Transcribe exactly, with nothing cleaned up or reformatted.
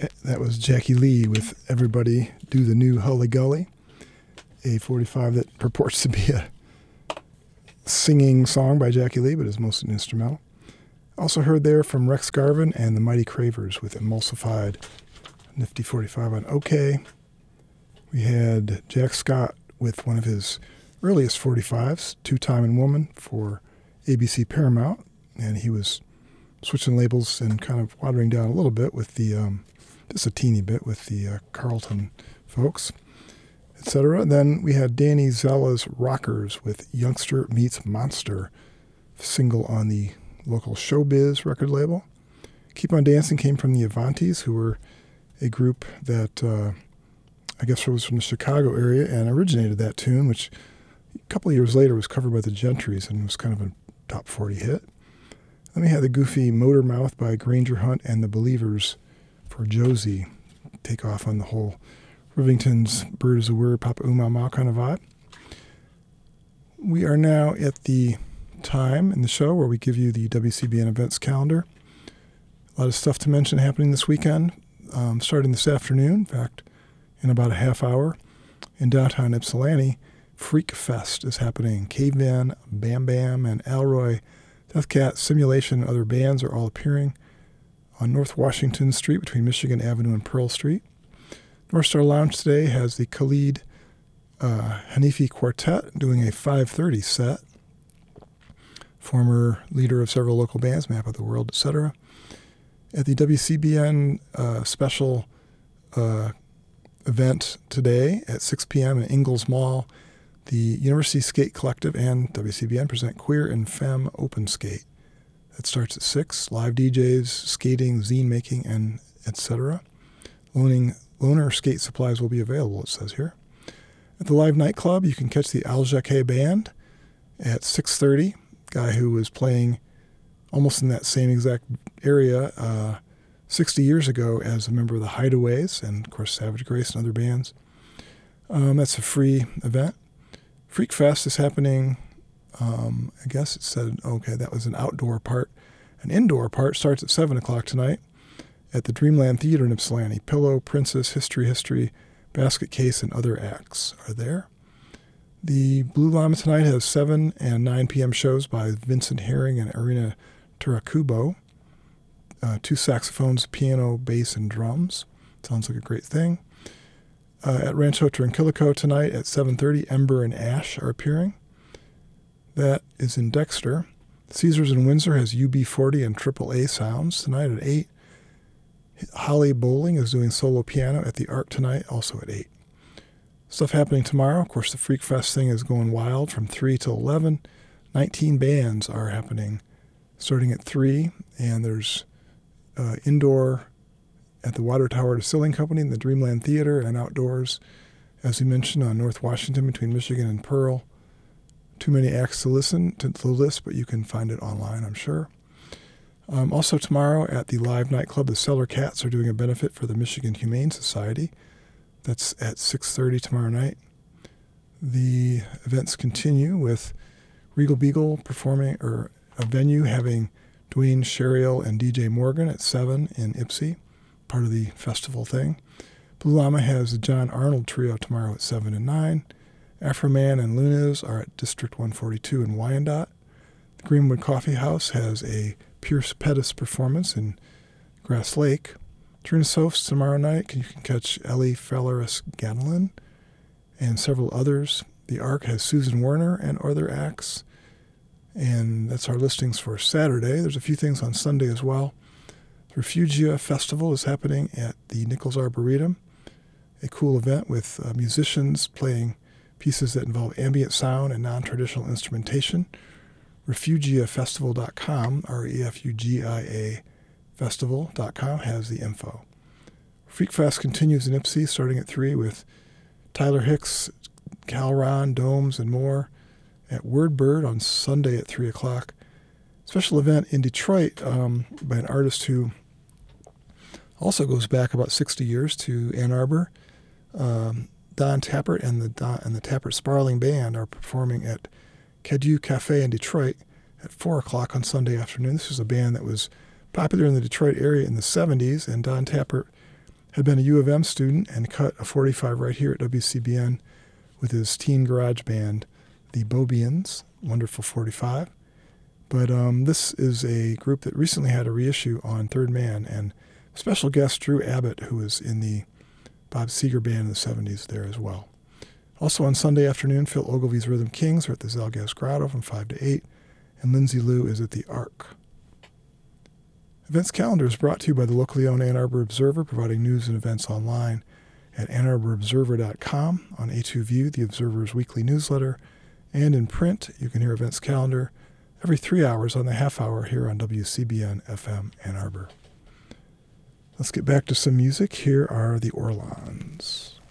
That was Jackie Lee with Everybody Do the New Hully Gully, a forty-five that purports to be a singing song by Jackie Lee, but is mostly an instrumental. Also heard there from Rex Garvin and the Mighty Cravers with Emulsified, nifty forty-five on OK. We had Jack Scott with one of his earliest forty-fives, Two Time and Woman for A B C Paramount, and he was switching labels and kind of watering down a little bit with the, um, just a teeny bit with the uh, Carlton folks, et cetera. Then we had Danny Zella's Rockers with Youngster Meets Monster, single on the local Showbiz record label. Keep on Dancing came from the Avantis, who were a group that uh, I guess was from the Chicago area and originated that tune, which a couple of years later was covered by the Gentrys and was kind of a top forty hit. Then we had the goofy Motor Mouth by Granger Hunt and the Believers for Josie, take off on the whole Rivington's Bird is a Word, Papa Uma Ma kind of vibe. We are now at the time in the show where we give you the W C B N events calendar. A lot of stuff to mention happening this weekend, um, starting this afternoon, in fact, in about a half hour, in downtown Ypsilanti. Freak Fest is happening. Caveman, Bam Bam, and Alroy, Death Cat, Simulation, and other bands are all appearing on North Washington Street between Michigan Avenue and Pearl Street. North Star Lounge today has the Khalid uh, Hanifi Quartet doing a five thirty set. Former leader of several local bands, Map of the World, et cetera. At the W C B N uh, special uh, event today at six p.m. in Ingalls Mall, the University Skate Collective and W C B N present Queer and Femme Open Skate. That starts at six. Live D Js, skating, zine making, and et cetera. Loaning, loaner skate supplies will be available, it says here. At the Live Nightclub, you can catch the Al Jacquet Band at six thirty. Guy who was playing almost in that same exact area uh, sixty years ago as a member of the Hideaways and, of course, Savage Grace and other bands. Um, that's a free event. Freak Fest is happening, um, I guess it said, okay, that was an outdoor part. An indoor part starts at seven o'clock tonight at the Dreamland Theater in Ypsilanti. Pillow, Princess, History, History, Basket Case, and other acts are there. The Blue Llama tonight has seven and nine p.m. shows by Vincent Herring and Irina Turakubo. Uh, two saxophones, piano, bass, and drums. Sounds like a great thing. Uh, at Rancho Tranquilico tonight at seven thirty, Ember and Ash are appearing. That is in Dexter. Caesars in Windsor has U B forty and Triple A Sounds tonight at eight. Holly Bowling is doing solo piano at the Arc tonight, also at eight. Stuff happening tomorrow. Of course, the Freak Fest thing is going wild from three till eleven. nineteen bands are happening starting at three, and there's uh, indoor at the Water Tower Distilling Company in the Dreamland Theater, and outdoors, as we mentioned, on North Washington between Michigan and Pearl. Too many acts to listen to the list, but you can find it online, I'm sure. Um, also tomorrow at the Live Nightclub, the Cellar Cats are doing a benefit for the Michigan Humane Society. That's at six thirty tomorrow night. The events continue with Regal Beagle performing, or a venue having Dwayne Sheriel and D J Morgan at seven in Ypsi, part of the festival thing. Blue Llama has the John Arnold Trio tomorrow at seven and nine. Afroman and Lunas are at District one forty-two in Wyandotte. The Greenwood Coffee House has a Pierce Pettis performance in Grass Lake. Trina Sophs tomorrow night, you can catch Ellie Felleris Ganlin and several others. The Arc has Susan Werner and other acts. And that's our listings for Saturday. There's a few things on Sunday as well. The Refugia Festival is happening at the Nichols Arboretum, a cool event with uh, musicians playing pieces that involve ambient sound and non-traditional instrumentation. refugia festival dot com, R E F U G I A festival dot com, has the info. Freak Fest continues in Ypsi starting at three with Tyler Hicks, Calron, Domes, and more at Wordbird on Sunday at three o'clock. Special event in Detroit um, by an artist who also goes back about sixty years to Ann Arbor. Um, Don Tappert and the Don, and the Tappert Sparling Band are performing at Cadieux Cafe in Detroit at four o'clock on Sunday afternoon. This is a band that was popular in the Detroit area in the seventies, and Don Tappert had been a U of M student and cut a forty-five right here at W C B N with his teen garage band, the Bobians, wonderful forty-five. But um, this is a group that recently had a reissue on Third Man, and special guest Drew Abbott, who was in the Bob Seger band in the seventies there as well. Also on Sunday afternoon, Phil Ogilvy's Rhythm Kings are at the Zalgas Grotto from five to eight, and Lindsay Liu is at the Arc. Events calendar is brought to you by the locally owned Ann Arbor Observer, providing news and events online at ann arbor observer dot com, on A two View, the Observer's weekly newsletter, and in print. You can hear events calendar every three hours on the half hour here on W C B N F M Ann Arbor. Let's get back to some music. Here are the Orlons.